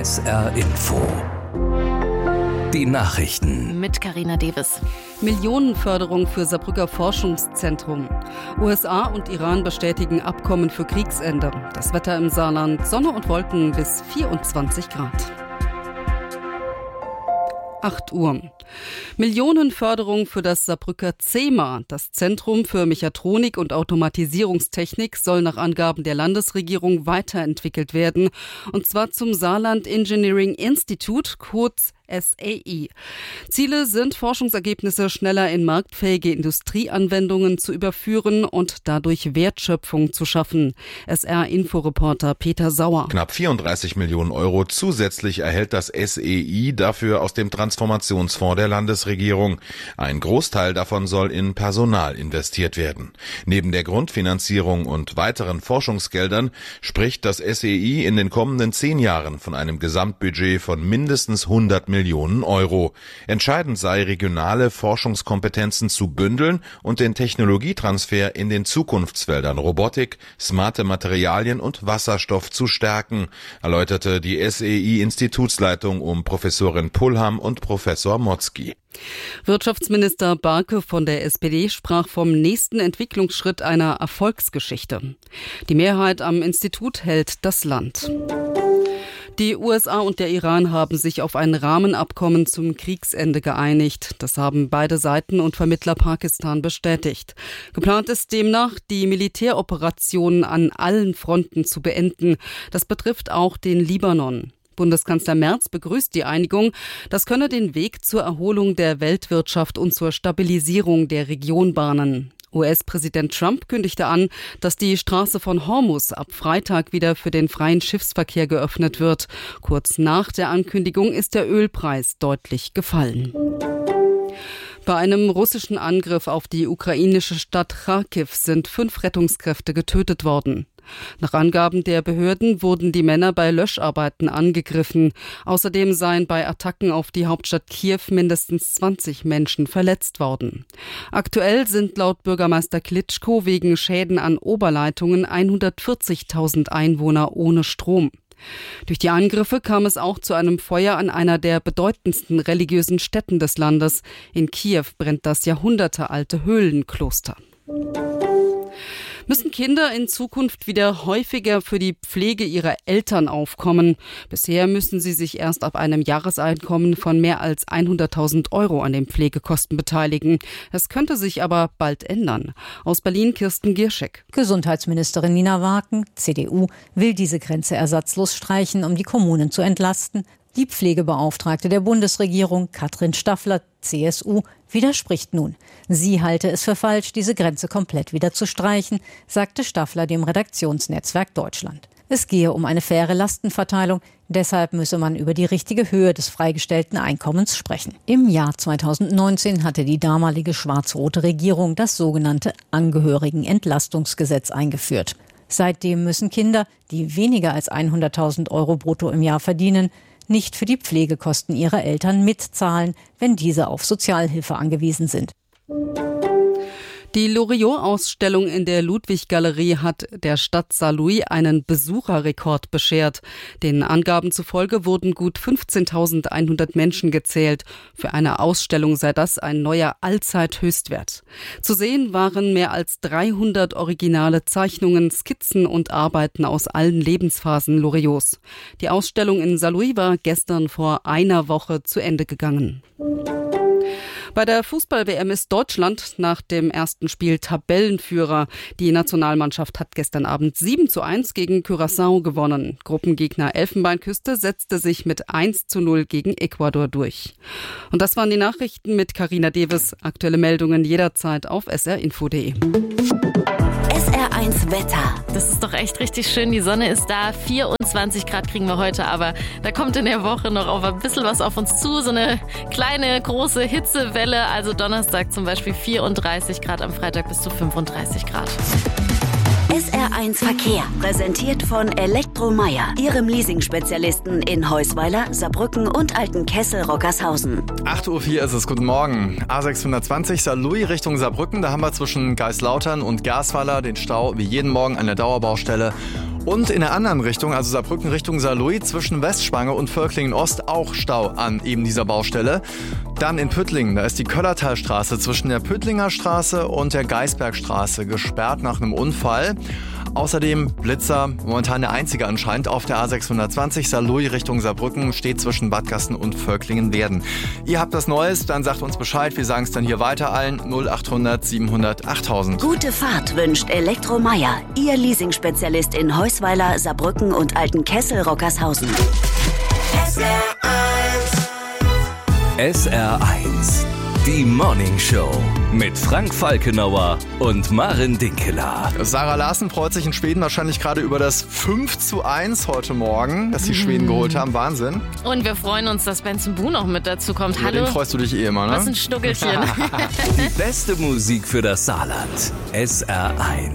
SR Info. Die Nachrichten. Mit Carina Devis. Millionenförderung für Saarbrücker Forschungszentrum. USA und Iran bestätigen Abkommen für Kriegsende. Das Wetter im Saarland: Sonne und Wolken bis 24 Grad. 8 Uhr. Millionenförderung für das Saarbrücker CEMA. Das Zentrum für Mechatronik und Automatisierungstechnik soll nach Angaben der Landesregierung weiterentwickelt werden. Und zwar zum Saarland Engineering Institute, kurz SAI. Ziele sind, Forschungsergebnisse schneller in marktfähige Industrieanwendungen zu überführen und dadurch Wertschöpfung zu schaffen. SR-Inforeporter Peter Sauer. Knapp 34 Millionen Euro zusätzlich erhält das SEI dafür aus dem Transformationsfonds der Landesregierung. Ein Großteil davon soll in Personal investiert werden. Neben der Grundfinanzierung und weiteren Forschungsgeldern spricht das SEI in den kommenden 10 Jahren von einem Gesamtbudget von mindestens 100 Millionen Euro. Entscheidend sei, regionale Forschungskompetenzen zu bündeln und den Technologietransfer in den Zukunftsfeldern Robotik, smarte Materialien und Wasserstoff zu stärken, erläuterte die SEI-Institutsleitung um Professorin Pullham und Professor Motzki. Wirtschaftsminister Barke von der SPD sprach vom nächsten Entwicklungsschritt einer Erfolgsgeschichte. Die Mehrheit am Institut hält das Land. Die USA und der Iran haben sich auf ein Rahmenabkommen zum Kriegsende geeinigt. Das haben beide Seiten und Vermittler Pakistan bestätigt. Geplant ist demnach, die Militäroperationen an allen Fronten zu beenden. Das betrifft auch den Libanon. Bundeskanzler Merz begrüßt die Einigung. Das könne den Weg zur Erholung der Weltwirtschaft und zur Stabilisierung der Region bahnen. US-Präsident Trump kündigte an, dass die Straße von Hormuz ab Freitag wieder für den freien Schiffsverkehr geöffnet wird. Kurz nach der Ankündigung ist der Ölpreis deutlich gefallen. Bei einem russischen Angriff auf die ukrainische Stadt Charkiw sind 5 Rettungskräfte getötet worden. Nach Angaben der Behörden wurden die Männer bei Löscharbeiten angegriffen. Außerdem seien bei Attacken auf die Hauptstadt Kiew mindestens 20 Menschen verletzt worden. Aktuell sind laut Bürgermeister Klitschko wegen Schäden an Oberleitungen 140.000 Einwohner ohne Strom. Durch die Angriffe kam es auch zu einem Feuer an einer der bedeutendsten religiösen Stätten des Landes. In Kiew brennt das jahrhundertealte Höhlenkloster. Müssen Kinder in Zukunft wieder häufiger für die Pflege ihrer Eltern aufkommen? Bisher müssen sie sich erst ab einem Jahreseinkommen von mehr als 100.000 Euro an den Pflegekosten beteiligen. Das könnte sich aber bald ändern. Aus Berlin Kirsten Gierschek. Gesundheitsministerin Nina Waken, CDU, will diese Grenze ersatzlos streichen, um die Kommunen zu entlasten. Die Pflegebeauftragte der Bundesregierung, Katrin Staffler, CSU, widerspricht nun. Sie halte es für falsch, diese Grenze komplett wieder zu streichen, sagte Staffler dem Redaktionsnetzwerk Deutschland. Es gehe um eine faire Lastenverteilung, deshalb müsse man über die richtige Höhe des freigestellten Einkommens sprechen. Im Jahr 2019 hatte die damalige schwarz-rote Regierung das sogenannte Angehörigenentlastungsgesetz eingeführt. Seitdem müssen Kinder, die weniger als 100.000 Euro brutto im Jahr verdienen, nicht für die Pflegekosten ihrer Eltern mitzahlen, wenn diese auf Sozialhilfe angewiesen sind. Die Loriot-Ausstellung in der Ludwig-Galerie hat der Stadt Saarlouis einen Besucherrekord beschert. Den Angaben zufolge wurden gut 15.100 Menschen gezählt. Für eine Ausstellung sei das ein neuer Allzeithöchstwert. Zu sehen waren mehr als 300 originale Zeichnungen, Skizzen und Arbeiten aus allen Lebensphasen Loriots. Die Ausstellung in Saarlouis war gestern vor einer Woche zu Ende gegangen. Bei der Fußball-WM ist Deutschland nach dem ersten Spiel Tabellenführer. Die Nationalmannschaft hat gestern Abend 7:1 gegen Curaçao gewonnen. Gruppengegner Elfenbeinküste setzte sich mit 1:0 gegen Ecuador durch. Und das waren die Nachrichten mit Carina Devis. Aktuelle Meldungen jederzeit auf srinfo.de. SR1 Wetter. Das ist doch echt richtig schön. Die Sonne ist da. 24 Grad kriegen wir heute, aber da kommt in der Woche noch auf ein bisschen was auf uns zu. So eine kleine, große Hitzewelle. Also Donnerstag zum Beispiel 34 Grad, am Freitag bis zu 35 Grad. SR1 Verkehr, präsentiert von Elektromeyer, Ihrem Leasing-Spezialisten in Heusweiler, Saarbrücken und Altenkessel-Rockershausen. 8:04 Uhr ist es, guten Morgen. A620 Saarlouis Richtung Saarbrücken, da haben wir zwischen Geislautern und Garsweiler den Stau wie jeden Morgen an der Dauerbaustelle. Und in der anderen Richtung, also Saarbrücken Richtung Saarlouis, zwischen Westspange und Völklingen Ost auch Stau an eben dieser Baustelle. Dann in Püttlingen, da ist die Köllertalstraße zwischen der Püttlinger Straße und der Geisbergstraße gesperrt nach einem Unfall. Außerdem Blitzer, momentan der einzige anscheinend, auf der A620 Saarlouis Richtung Saarbrücken, steht zwischen Bad Gasten und Völklingen-Werden. Ihr habt das Neues, dann sagt uns Bescheid, wir sagen es dann hier weiter allen, 0800 700 8000. Gute Fahrt wünscht Elektromeier, Ihr Leasing-Spezialist in Heusweiler, Saarbrücken und Altenkessel-Rockershausen. SR1, die Morning Show mit Frank Falkenauer und Maren Dinkeler. Sarah Larsen freut sich in Schweden wahrscheinlich gerade über das 5:1 heute Morgen, das die Schweden geholt haben. Wahnsinn. Und wir freuen uns, dass Benson Boone noch mit dazu kommt. Über Hallo. den freust du dich eh immer, ne? Was ein Schnuckelchen. Die beste Musik für das Saarland. SR1.